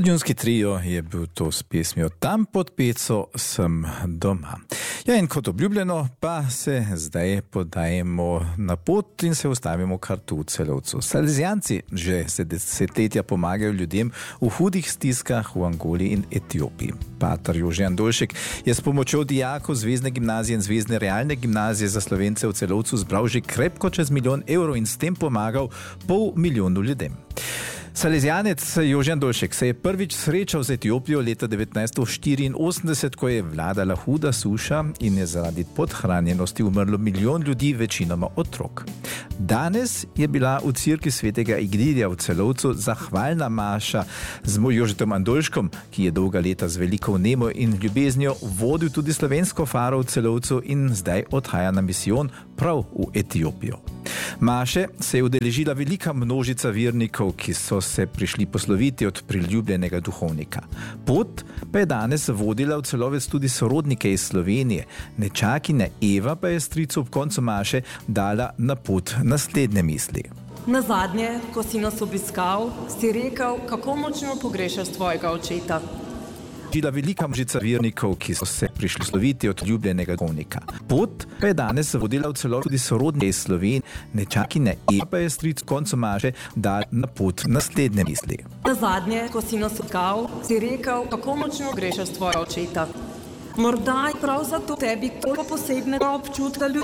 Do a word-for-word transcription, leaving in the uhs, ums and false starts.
Podjunski trio je bil to s pesmijo Tam pod peco sem doma. Ja, in kot obljubljeno, pa se zdaj podajemo na pot in se ustavimo kar tu v Celovcu. Salezijanci že se desetletja pomagajo ljudem v hudih stiskah v Angoli in Etiopiji. Pater Jože Andoljšek je s pomočjo dijakov Zvezne gimnazije in Zvezne realne gimnazije za Slovence v Celovcu zbral že krepko čez milijon evrov in s tem pomagal pol milijonu ljudem. Salezijanec Jože Andoljšek se je prvič srečal z Etiopijo leta devetnajststo štiriinosemdeset, ko je vladala huda suša in je zaradi podhranjenosti umrlo milijon ljudi, večinoma otrok. Danes je bila v cerkvi svetega Egidija v Celovcu zahvalna maša z Jožetom Andoljškom, ki je dolga leta z veliko vnemo in ljubeznijo vodil tudi slovensko faro v Celovcu in zdaj odhaja na misijon prav v Etiopijo. Maše se je udeležila velika množica vernikov, ki so se prišli posloviti od priljubljenega duhovnika. Pot pa je danes vodila v Celovec tudi sorodnike iz Slovenije. Nečakinja Eva pa je stricu ob koncu maše dala na pot naslednje misli. Nazadnje, ko si nas obiskal, si rekel, kako močno pogrešaš tvojega očeta. Žila velika množica vernikov, ki so se prišli sloviti od ljubljenega duhovnika. Pot pa je danes vodila v Celovec tudi sorodnike iz Slovenije. Nečakinja Eva pa je stric v koncu maše dala na pot naslednje misli. Nazadnje, ko si nas obiskal, si rekel, kako močno pogrešaš tvojega očeta. Morda je prav zato tebi toliko posebnega občutka ljubezni.